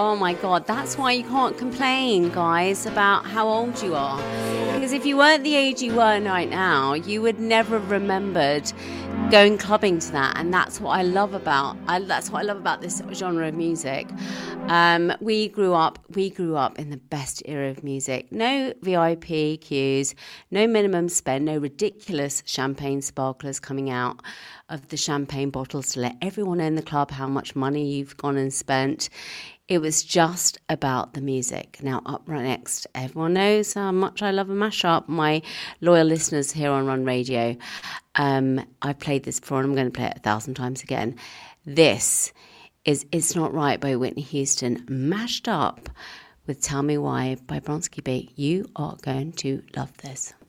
Oh my God, that's why you can't complain, guys, about how old you are. Because if you weren't the age you were right now, you would never have remembered going clubbing to that. And that's what I love about this genre of music. We grew up in the best era of music. No VIP queues, no minimum spend, no ridiculous champagne sparklers coming out of the champagne bottles to let everyone know in the club how much money you've gone and spent. It was just about the music. Now, up right next, everyone knows how much I love a mashup. My loyal listeners here on Run Radio, I've played this before and I'm going to play it 1,000 times again. This is It's Not Right by Whitney Houston, mashed up with Tell Me Why by Bronski Beat. You are going to love this.